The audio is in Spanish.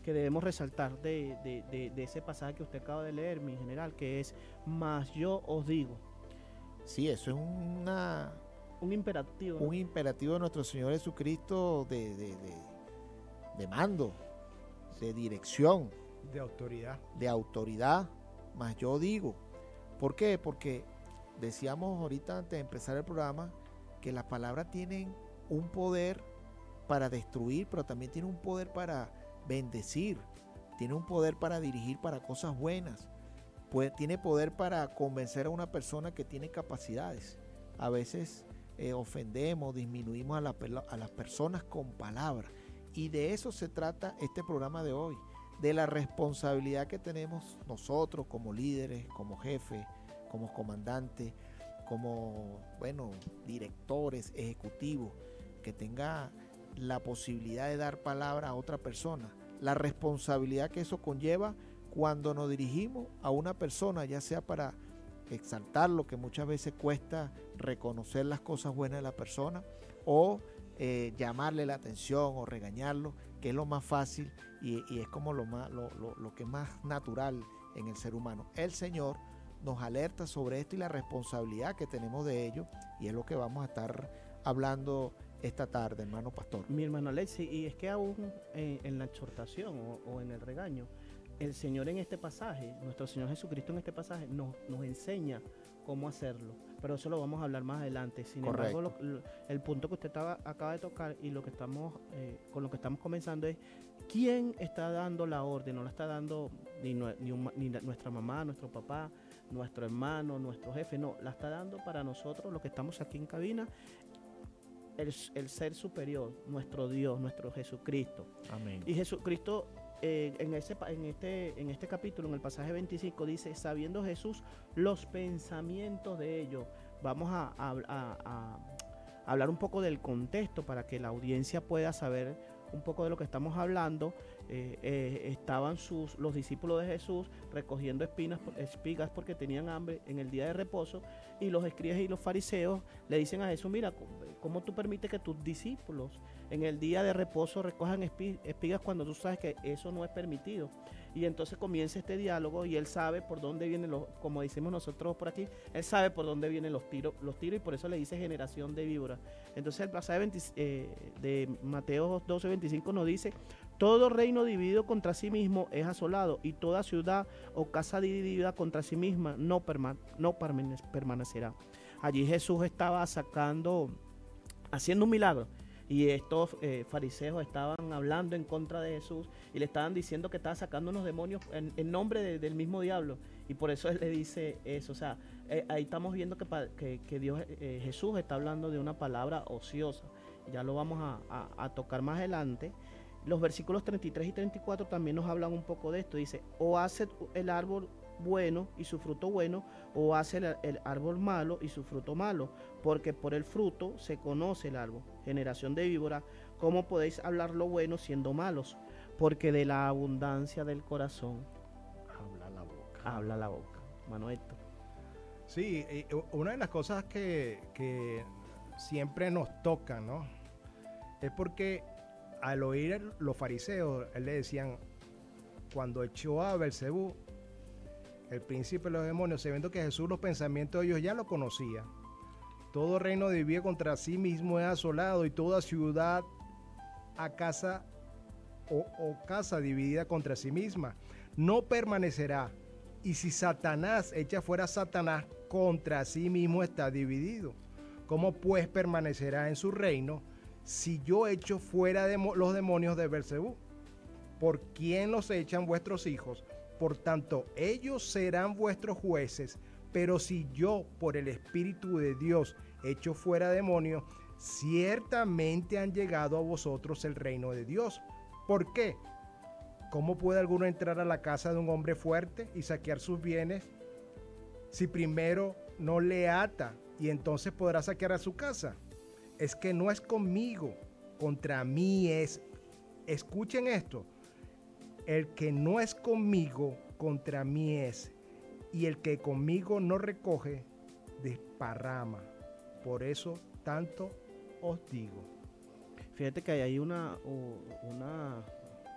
que debemos resaltar de ese pasaje que usted acaba de leer, mi general, que es, mas yo os digo. Sí, eso es Un imperativo, ¿no? un imperativo de nuestro Señor Jesucristo de mando, de dirección, De autoridad. de autoridad, más yo digo. ¿Por qué? Porque decíamos ahorita antes de empezar el programa que las palabras tienen un poder para destruir, pero también tienen un poder para bendecir, tiene un poder para dirigir para cosas buenas, tiene poder para convencer a una persona que tiene capacidades. A veces ofendemos, disminuimos a las personas con palabras. Y de eso se trata este programa de hoy, de la responsabilidad que tenemos nosotros como líderes, como jefes, como comandantes, como, bueno, directores, ejecutivos, que tenga la posibilidad de dar palabra a otra persona. La responsabilidad que eso conlleva cuando nos dirigimos a una persona, ya sea para exaltar lo que muchas veces cuesta reconocer las cosas buenas de la persona, o llamarle la atención o regañarlo, que es lo más fácil y es como lo que es más natural en el ser humano. El Señor nos alerta sobre esto y la responsabilidad que tenemos de ello, y es lo que vamos a estar hablando esta tarde, hermano pastor. Mi hermano Alexi, y es que aún en la exhortación o en el regaño, el Señor en este pasaje, nuestro Señor Jesucristo en este pasaje, nos enseña cómo hacerlo. Pero eso lo vamos a hablar más adelante. Sin Correcto. embargo, el punto que usted acaba de tocar y lo que estamos, con lo que estamos comenzando es quién está dando la orden. No la está dando ni nuestra mamá, nuestro papá, nuestro hermano, nuestro jefe. No, la está dando para nosotros, los que estamos aquí en cabina, el ser superior, nuestro Dios, nuestro Jesucristo. Amén. Y Jesucristo en este capítulo, en el pasaje 25, dice, sabiendo Jesús los pensamientos de ellos. Vamos a hablar un poco del contexto para que la audiencia pueda saber un poco de lo que estamos hablando. Estaban los discípulos de Jesús recogiendo espigas porque tenían hambre en el día de reposo, y los escribas y los fariseos le dicen a Jesús, mira, ¿cómo tú permites que tus discípulos en el día de reposo recojan espigas cuando tú sabes que eso no es permitido? Y entonces comienza este diálogo y él sabe por dónde vienen como decimos nosotros por aquí, él sabe por dónde vienen los tiros, y por eso le dice generación de víboras. Entonces el pasaje de Mateo 12:25 nos dice, todo reino dividido contra sí mismo es asolado, y toda ciudad o casa dividida contra sí misma no permanecerá. Allí Jesús estaba haciendo un milagro, y estos fariseos estaban hablando en contra de Jesús y le estaban diciendo que estaba sacando unos demonios en nombre del mismo diablo, y por eso él le dice eso. O sea, ahí estamos viendo que Dios, Jesús está hablando de una palabra ociosa. Ya lo vamos a tocar más adelante. Los versículos 33 y 34 también nos hablan un poco de esto. Dice, o hace el árbol bueno y su fruto bueno, o hace el árbol malo y su fruto malo, porque por el fruto se conoce el árbol. Generación de víbora, ¿cómo podéis hablar lo bueno siendo malos? Porque de la abundancia del corazón habla la boca. Mano Héctor. Sí, una de las cosas que siempre nos tocan, ¿no? Es porque al oír los fariseos, él le decían, cuando echó a Belcebú, el príncipe de los demonios, sabiendo que Jesús los pensamientos de ellos ya lo conocía. Todo reino dividido contra sí mismo es asolado, y toda ciudad a casa o casa dividida contra sí misma no permanecerá. Y si Satanás echa fuera a Satanás, contra sí mismo está dividido. ¿Cómo pues permanecerá en su reino si yo echo fuera los demonios de Belcebú? ¿Por quién los echan vuestros hijos? Por tanto, ellos serán vuestros jueces. Pero si yo, por el Espíritu de Dios, echo fuera demonios, ciertamente han llegado a vosotros el reino de Dios. ¿Por qué? ¿Cómo puede alguno entrar a la casa de un hombre fuerte y saquear sus bienes si primero no le ata, y entonces podrá saquear a su casa? Es que no es conmigo, contra mí es. Escuchen esto. El que no es conmigo, contra mí es. Y el que conmigo no recoge, desparrama. Por eso tanto os digo. Fíjate que hay una